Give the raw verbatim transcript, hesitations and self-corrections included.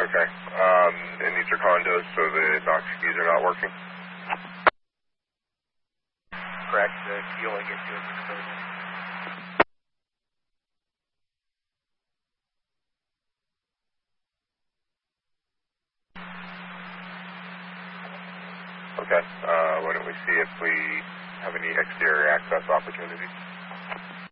Okay. Um, and these are condos, so the knock keys are not working? Correct. The key only gets you into the building. Okay. Uh, why don't we see if we have any exterior access opportunities?